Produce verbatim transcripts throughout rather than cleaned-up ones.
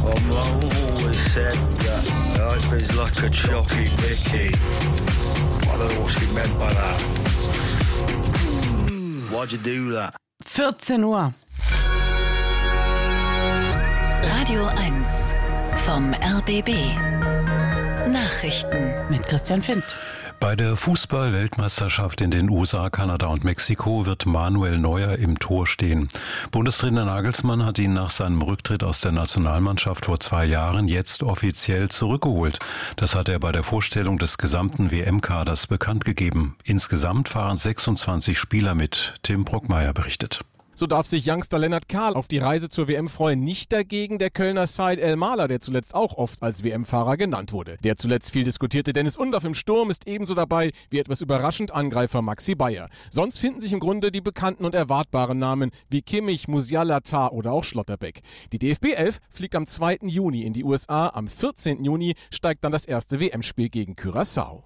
Well, Mum always said that life is like a jockey Mickey. I don't know what she meant by that. Why'd you do that? vierzehn Uhr. Radio eins vom R B B. Nachrichten mit Christian Findt. Bei der Fußball-Weltmeisterschaft in den U S A, Kanada und Mexiko wird Manuel Neuer im Tor stehen. Bundestrainer Nagelsmann hat ihn nach seinem Rücktritt aus der Nationalmannschaft vor zwei Jahren jetzt offiziell zurückgeholt. Das hat er bei der Vorstellung des gesamten W M-Kaders bekannt gegeben. Insgesamt fahren sechsundzwanzig Spieler mit. Tim Brockmeier berichtet. So darf sich Youngster Lennart Kahl auf die Reise zur W M freuen. Nicht dagegen der Kölner Said El-Mahler, der zuletzt auch oft als W M-Fahrer genannt wurde. Der zuletzt viel diskutierte Dennis Undaff im Sturm ist ebenso dabei wie etwas überraschend Angreifer Maxi Bayer. Sonst finden sich im Grunde die bekannten und erwartbaren Namen wie Kimmich, Musiala, Tah oder auch Schlotterbeck. Die D F B elf fliegt am zweiten Juni in die U S A. Am vierzehnten Juni steigt dann das erste W M-Spiel gegen Curaçao.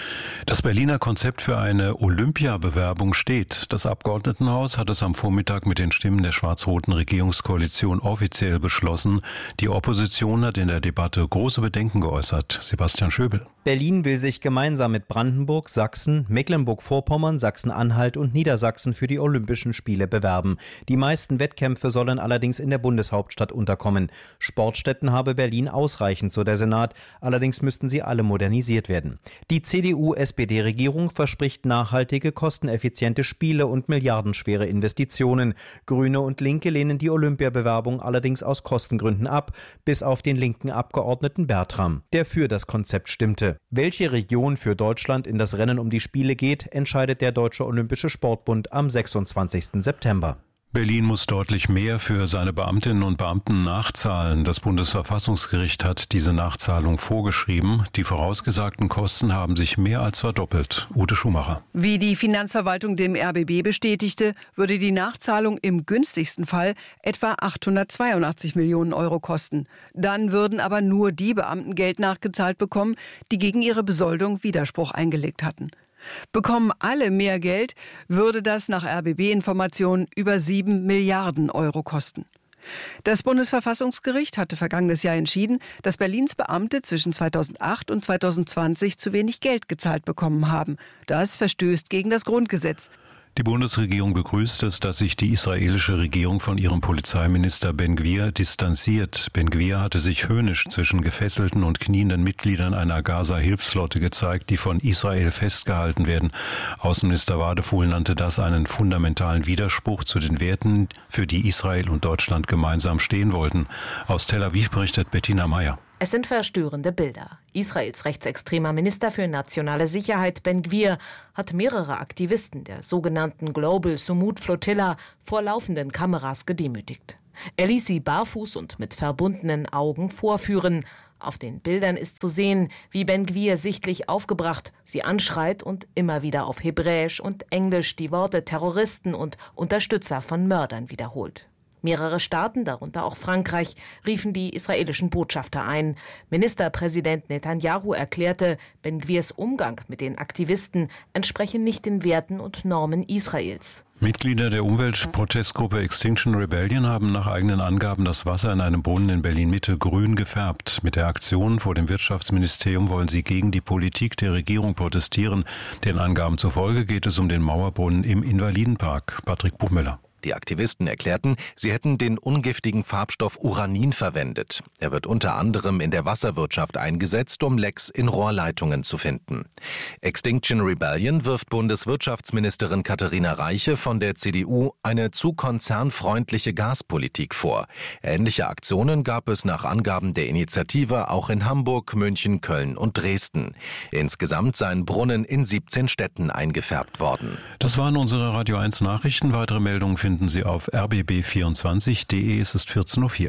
Das Berliner Konzept für eine Olympiabewerbung steht. Das Abgeordnetenhaus hat es am Vormittag mit den Stimmen der schwarz-roten Regierungskoalition offiziell beschlossen. Die Opposition hat in der Debatte große Bedenken geäußert. Sebastian Schöbel. Berlin will sich gemeinsam mit Brandenburg, Sachsen, Mecklenburg-Vorpommern, Sachsen-Anhalt und Niedersachsen für die Olympischen Spiele bewerben. Die meisten Wettkämpfe sollen allerdings in der Bundeshauptstadt unterkommen. Sportstätten habe Berlin ausreichend, so der Senat. Allerdings müssten sie alle modernisiert werden. Die C D U-S P D-Regierung verspricht nachhaltige, kosteneffiziente Spiele und milliardenschwere Investitionen. Grüne und Linke lehnen die Olympiabewerbung allerdings aus Kostengründen ab, bis auf den linken Abgeordneten Bertram, der für das Konzept stimmte. Welche Region für Deutschland in das Rennen um die Spiele geht, entscheidet der Deutsche Olympische Sportbund am sechsundzwanzigsten September. Berlin muss deutlich mehr für seine Beamtinnen und Beamten nachzahlen. Das Bundesverfassungsgericht hat diese Nachzahlung vorgeschrieben. Die vorausgesagten Kosten haben sich mehr als verdoppelt. Ute Schumacher. Wie die Finanzverwaltung dem R B B bestätigte, würde die Nachzahlung im günstigsten Fall etwa achthundertzweiundachtzig Millionen Euro kosten. Dann würden aber nur die Beamten Geld nachgezahlt bekommen, die gegen ihre Besoldung Widerspruch eingelegt hatten. Bekommen alle mehr Geld, würde das nach R B B-Informationen über sieben Milliarden Euro kosten. Das Bundesverfassungsgericht hatte vergangenes Jahr entschieden, dass Berlins Beamte zwischen zweitausendacht und zweitausendzwanzig zu wenig Geld gezahlt bekommen haben. Das verstößt gegen das Grundgesetz. Die Bundesregierung begrüßt es, dass sich die israelische Regierung von ihrem Polizeiminister Ben-Gvir distanziert. Ben-Gvir hatte sich höhnisch zwischen gefesselten und knienden Mitgliedern einer Gaza-Hilfsflotte gezeigt, die von Israel festgehalten werden. Außenminister Wadefuhl nannte das einen fundamentalen Widerspruch zu den Werten, für die Israel und Deutschland gemeinsam stehen wollten. Aus Tel Aviv berichtet Bettina Meyer. Es sind verstörende Bilder. Israels rechtsextremer Minister für nationale Sicherheit Ben-Gvir hat mehrere Aktivisten der sogenannten Global Sumud Flotilla vor laufenden Kameras gedemütigt. Er ließ sie barfuß und mit verbundenen Augen vorführen. Auf den Bildern ist zu sehen, wie Ben-Gvir sichtlich aufgebracht sie anschreit und immer wieder auf Hebräisch und Englisch die Worte Terroristen und Unterstützer von Mördern wiederholt. Mehrere Staaten, darunter auch Frankreich, riefen die israelischen Botschafter ein. Ministerpräsident Netanyahu erklärte, Ben-Gvirs Umgang mit den Aktivisten entspreche nicht den Werten und Normen Israels. Mitglieder der Umweltprotestgruppe Extinction Rebellion haben nach eigenen Angaben das Wasser in einem Brunnen in Berlin-Mitte grün gefärbt. Mit der Aktion vor dem Wirtschaftsministerium wollen sie gegen die Politik der Regierung protestieren. Den Angaben zufolge geht es um den Mauerbrunnen im Invalidenpark. Patrick Buchmüller. Die Aktivisten erklärten, sie hätten den ungiftigen Farbstoff Uranin verwendet. Er wird unter anderem in der Wasserwirtschaft eingesetzt, um Lecks in Rohrleitungen zu finden. Extinction Rebellion wirft Bundeswirtschaftsministerin Katharina Reiche von der C D U eine zu konzernfreundliche Gaspolitik vor. Ähnliche Aktionen gab es nach Angaben der Initiative auch in Hamburg, München, Köln und Dresden. Insgesamt seien Brunnen in siebzehn Städten eingefärbt worden. Das waren unsere Radio eins Nachrichten. Weitere Meldungen finden Sie auf r b b vierundzwanzig punkt d e. Es ist vierzehn Uhr vier.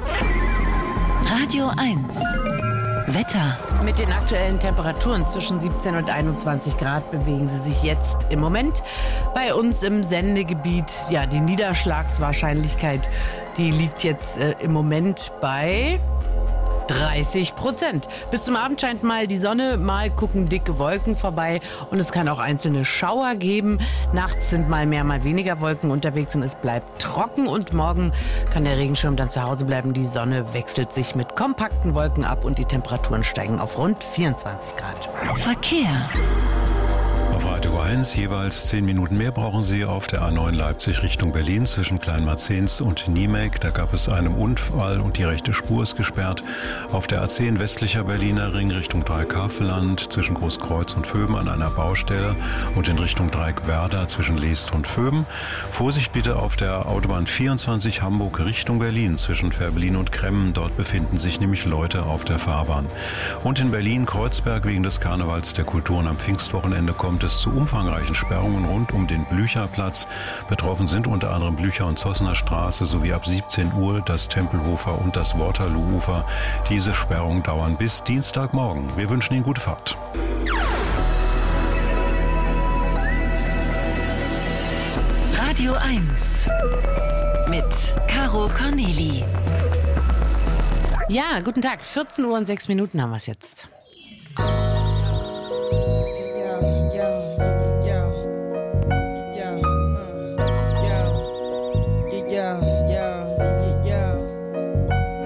Radio eins Wetter. Mit den aktuellen Temperaturen zwischen siebzehn und einundzwanzig Grad bewegen sie sich jetzt im Moment bei uns im Sendegebiet. Ja, die Niederschlagswahrscheinlichkeit, die liegt jetzt äh, im Moment bei dreißig Prozent. Bis zum Abend scheint mal die Sonne, mal gucken dicke Wolken vorbei und es kann auch einzelne Schauer geben. Nachts sind mal mehr, mal weniger Wolken unterwegs und es bleibt trocken und morgen kann der Regenschirm dann zu Hause bleiben. Die Sonne wechselt sich mit kompakten Wolken ab und die Temperaturen steigen auf rund vierundzwanzig Grad. Verkehr. Auf Radio eins jeweils zehn Minuten mehr brauchen Sie auf der A neun Leipzig Richtung Berlin zwischen Kleinmarzens und Niemek. Da gab es einen Unfall und die rechte Spur ist gesperrt. Auf der A zehn westlicher Berliner Ring Richtung Dreieck-Havelland zwischen Großkreuz und Vöben an einer Baustelle und in Richtung Dreieck-Werder zwischen Leest und Vöben. Vorsicht bitte auf der Autobahn vierundzwanzig Hamburg Richtung Berlin zwischen Fährberlin und Kremmen. Dort befinden sich nämlich Leute auf der Fahrbahn. Und in Berlin-Kreuzberg wegen des Karnevals der Kulturen am Pfingstwochenende kommt es zu umfangreichen Sperrungen rund um den Blücherplatz. Betroffen sind unter anderem Blücher- und Zossener Straße sowie ab siebzehn Uhr das Tempelhofer und das Waterloo-Ufer. Diese Sperrungen dauern bis Dienstagmorgen. Wir wünschen Ihnen gute Fahrt. Radio eins mit Caro Corneli. Ja, guten Tag. vierzehn Uhr und sechs Minuten haben wir es jetzt.